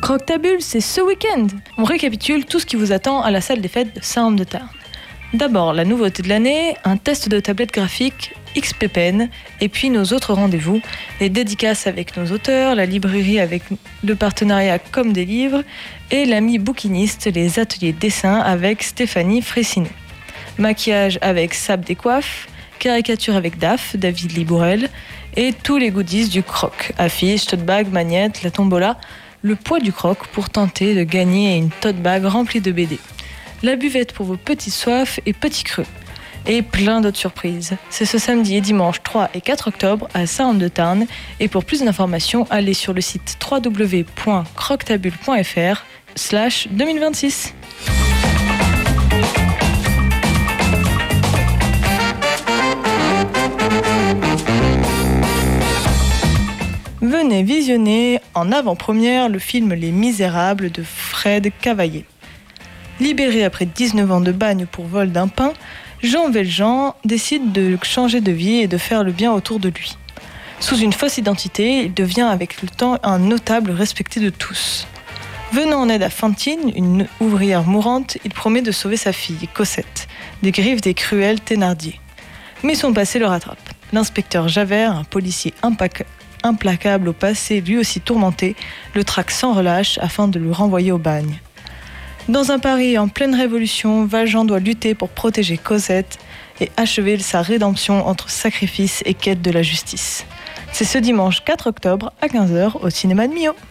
Croctabule, c'est ce week-end. On récapitule tout ce qui vous attend à la salle des fêtes de Saint-Anne-de-Tarn. D'abord, la nouveauté de l'année, un test de tablette graphique XP-Pen, et puis nos autres rendez-vous, les dédicaces avec nos auteurs, la librairie avec le partenariat Comme des livres, et l'ami bouquiniste, les ateliers dessin avec Stéphanie Fressinet. Maquillage avec Sab Descoiffes, caricature avec Daf, David Libourel, et tous les goodies du croc, affiches, tote bag, magnettes, la tombola, le poids du croc pour tenter de gagner une tote bag remplie de BD. La buvette pour vos petites soifs et petits creux. Et plein d'autres surprises. C'est ce samedi et dimanche 3 et 4 octobre à Saint-Anne-de-Tarn. Et pour plus d'informations, allez sur le site www.croctabule.fr/2026. Venez visionner en avant-première le film Les Misérables de Fred Cavaillé. Libéré après 19 ans de bagne pour vol d'un pain, Jean Valjean décide de changer de vie et de faire le bien autour de lui. Sous une fausse identité, il devient avec le temps un notable respecté de tous. Venant en aide à Fantine, une ouvrière mourante, il promet de sauver sa fille, Cosette, des griffes des cruels Thénardier. Mais son passé le rattrape. L'inspecteur Javert, un policier implacable au passé lui aussi tourmenté, le traque sans relâche afin de le renvoyer au bagne. Dans un Paris en pleine révolution, Valjean doit lutter pour protéger Cosette et achever sa rédemption entre sacrifice et quête de la justice. C'est ce dimanche 4 octobre à 15h au cinéma de Millau.